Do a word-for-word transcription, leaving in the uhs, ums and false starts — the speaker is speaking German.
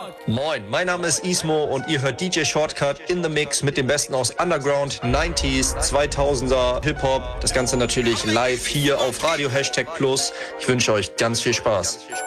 Moin, mein Name ist Ismo und ihr hört D J Shortcut in the Mix mit dem Besten aus Underground, neunziger, zweitausender Hip-Hop. Das Ganze natürlich live hier auf Radio Hashtag Plus. Ich wünsche euch ganz viel Spaß.